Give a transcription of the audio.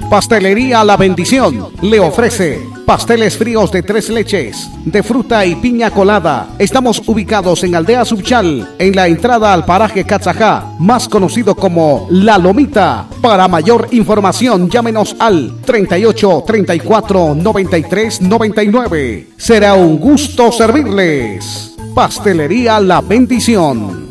Pastelería La Bendición le ofrece pasteles fríos de 3 leches, de fruta y piña colada. Estamos ubicados en Aldea Subchal, en la entrada al paraje Catzajá, más conocido como La Lomita. Para mayor información, llámenos al 38 34 93 99. Será un gusto servirles. Pastelería La Bendición.